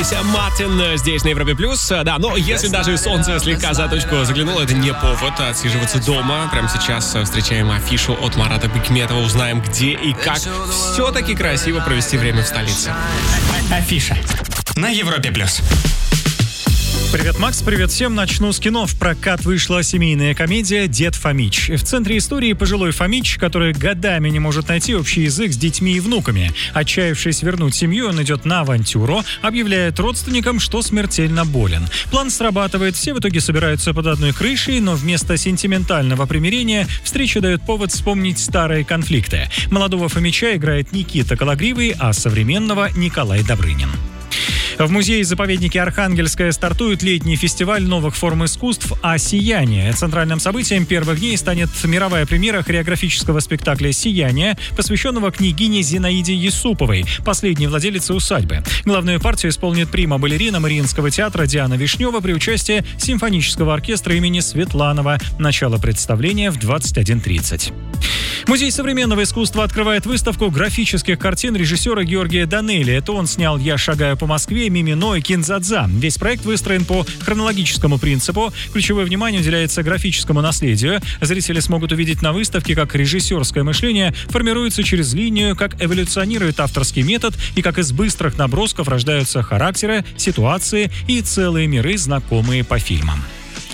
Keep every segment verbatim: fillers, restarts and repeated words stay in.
Крис Мартин здесь на Европе Плюс. Да, но если даже солнце слегка за точку заглянуло, это не повод отсиживаться дома. Прямо сейчас встречаем афишу от Марата Бекметова. Узнаем, где и как все-таки красиво провести время в столице. Афиша на Европе Плюс. Привет, Макс, привет всем. Начну с кино. В прокат вышла семейная комедия «Дед Фомич». В центре истории пожилой Фомич, который годами не может найти общий язык с детьми и внуками. Отчаявшись вернуть семью, он идет на авантюру, объявляет родственникам, что смертельно болен. План срабатывает, все в итоге собираются под одной крышей, но вместо сентиментального примирения встреча дает повод вспомнить старые конфликты. Молодого Фомича играет Никита Кологривый, а современного — Николай Добрынин. В музее-заповеднике Архангельская стартует летний фестиваль новых форм искусств «А сияние». Центральным событием первых дней станет мировая премьера хореографического спектакля «Сияние», посвященного княгине Зинаиде Юсуповой, последней владелице усадьбы. Главную партию исполнит прима-балерина Мариинского театра Диана Вишнева при участии симфонического оркестра имени Светланова. Начало представления в двадцать один тридцать. Музей современного искусства открывает выставку графических картин режиссера Георгия Данелли. Это он снял «Я шагаю по Москве», «Мимино» и «Кинзадза». Весь проект выстроен по хронологическому принципу. Ключевое внимание уделяется графическому наследию. Зрители смогут увидеть на выставке, как режиссерское мышление формируется через линию, как эволюционирует авторский метод и как из быстрых набросков рождаются характеры, ситуации и целые миры, знакомые по фильмам.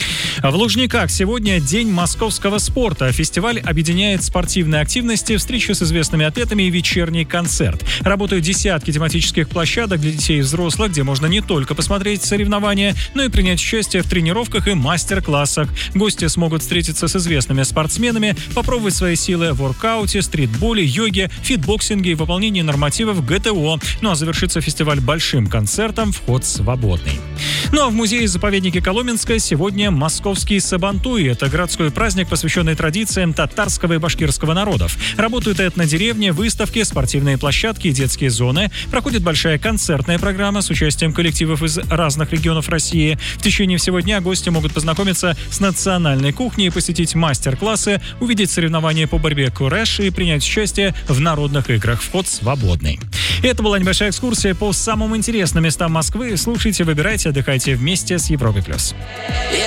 В Лужниках сегодня День московского спорта. Фестиваль объединяет спортивные активности, встречи с известными атлетами и вечерний концерт. Работают десятки тематических площадок для детей и взрослых, где можно не только посмотреть соревнования, но и принять участие в тренировках и мастер-классах. Гости смогут встретиться с известными спортсменами, попробовать свои силы в воркауте, стритболе, йоге, фитбоксинге и выполнении нормативов ГТО. Ну а завершится фестиваль большим концертом, вход свободный. Ну а в музее-заповеднике Коломенское сегодня московский Сабантуй. Это городской праздник, посвященный традициям татарского и башкирского народов. Работают этнодеревни, выставки, спортивные площадки и детские зоны. Проходит большая концертная программа с участием коллективов из разных регионов России. В течение всего дня гости могут познакомиться с национальной кухней, посетить мастер-классы, увидеть соревнования по борьбе курэш и принять участие в народных играх. Вход свободный. Это была небольшая экскурсия по самым интересным местам Москвы. Слушайте, выбирайте, отдыхайте вместе с Европой+.